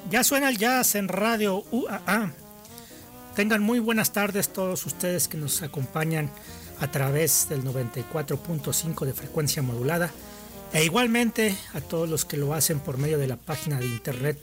Ya suena el jazz en Radio UAA. Tengan muy buenas tardes todos ustedes que nos acompañan a través del 94.5 de frecuencia modulada e igualmente a todos los que lo hacen por medio de la página de internet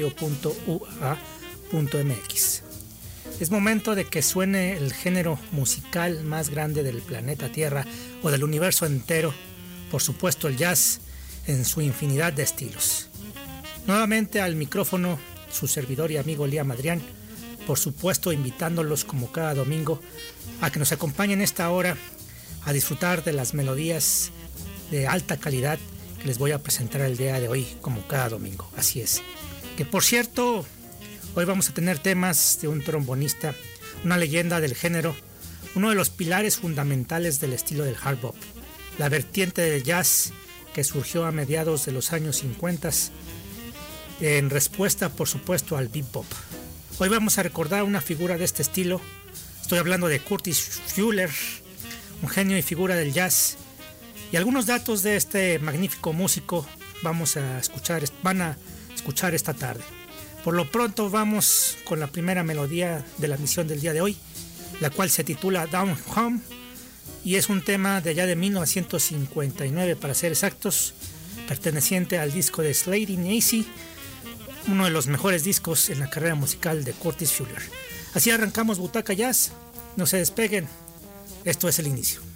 radio.ua.mx. Es momento de que suene el género musical más grande del planeta Tierra o del universo entero, por supuesto el jazz en su infinidad de estilos. Nuevamente al micrófono su servidor y amigo Liam Adrián, por supuesto invitándolos como cada domingo a que nos acompañen esta hora a disfrutar de las melodías de alta calidad que les voy a presentar el día de hoy como cada domingo. Así es, que por cierto, hoy vamos a tener temas de un trombonista, una leyenda del género, uno de los pilares fundamentales del estilo del hard bop, la vertiente del jazz que surgió a mediados de los años 50 en respuesta, por supuesto, al bebop. Hoy vamos a recordar una figura de este estilo. Estoy hablando de Curtis Fuller, un genio y figura del jazz. Y algunos datos de este magnífico músico van a escuchar esta tarde. Por lo pronto vamos con la primera melodía de la misión del día de hoy, la cual se titula Down Home y es un tema de allá de 1959 para ser exactos, perteneciente al disco de Slade Nacy, uno de los mejores discos en la carrera musical de Curtis Fuller. Así arrancamos Butaca Jazz, no se despeguen, esto es el inicio.